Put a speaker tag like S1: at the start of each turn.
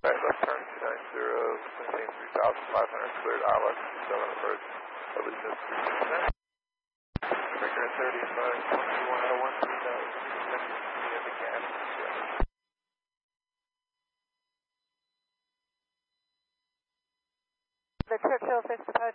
S1: Right, left turn 290, maintain 3,500, cleared ILS 7 approach, Allegiant 3%. Victor 35, 21 out of 1, 3,000, the gas.
S2: The Churchill fixed approach